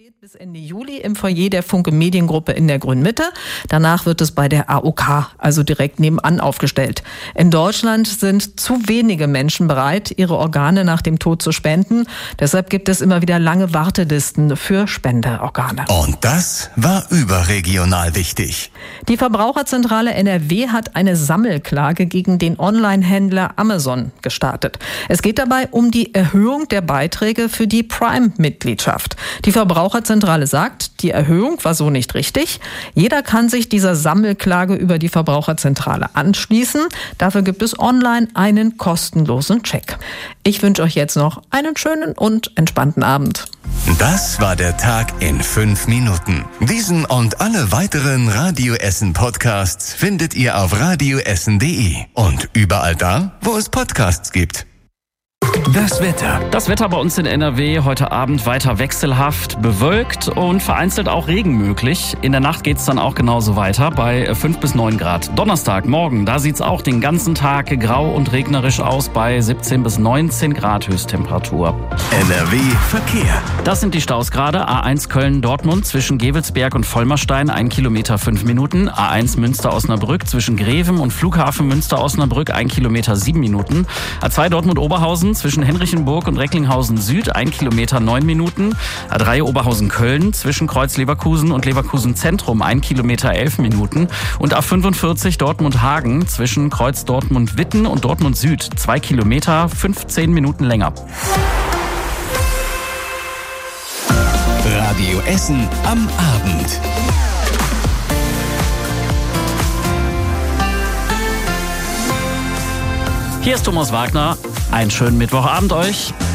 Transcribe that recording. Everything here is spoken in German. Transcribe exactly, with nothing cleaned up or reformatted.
Steht bis Ende Juli im Foyer der Funke Mediengruppe in der Grünen Mitte. Danach wird es bei der A O K, also direkt nebenan, aufgestellt. In Deutschland sind zu wenige Menschen bereit, ihre Organe nach dem Tod zu spenden. Deshalb gibt es immer wieder lange Wartelisten für Spenderorgane. Und das war überregional wichtig. Die Verbraucherzentrale N R W hat eine Sammelklage gegen den Online-Händler Amazon gestartet. Es geht dabei um die Erhöhung der Beiträge für die Prime-Mitgliedschaft. Die Verbraucherzentrale sagt, die Erhöhung war so nicht richtig. Jeder kann sich dieser Sammelklage über die Verbraucherzentrale anschließen. Dafür gibt es online einen kostenlosen Check. Ich wünsche euch jetzt noch einen schönen und entspannten Abend. Das war der Tag in fünf Minuten. Diesen und alle weiteren Radio Essen Podcasts findet ihr auf radioessen punkt de und überall da, wo es Podcasts gibt. Das Wetter. Das Wetter bei uns in N R W heute Abend weiter wechselhaft, bewölkt und vereinzelt auch Regen möglich. In der Nacht geht's dann auch genauso weiter bei fünf bis neun Grad. Donnerstag, morgen, da sieht's auch den ganzen Tag grau und regnerisch aus bei siebzehn bis neunzehn Grad Höchsttemperatur. N R W Verkehr. Das sind die Staus gerade. A eins Köln-Dortmund zwischen Gevelsberg und Vollmerstein, ein Kilometer fünf Minuten. A eins Münster-Osnabrück zwischen Greven und Flughafen Münster-Osnabrück, ein Kilometer sieben Minuten. A zwei Dortmund-Oberhausen zwischen Henrichenburg und Recklinghausen Süd, ein Kilometer neun Minuten. A drei Oberhausen-Köln zwischen Kreuz Leverkusen und Leverkusen Zentrum, ein Kilometer elf Minuten. Und A fünfundvierzig Dortmund-Hagen zwischen Kreuz Dortmund-Witten und Dortmund Süd, zwei Kilometer, fünfzehn Minuten länger. Radio Essen am Abend. Hier ist Thomas Wagner. Einen schönen Mittwochabend euch.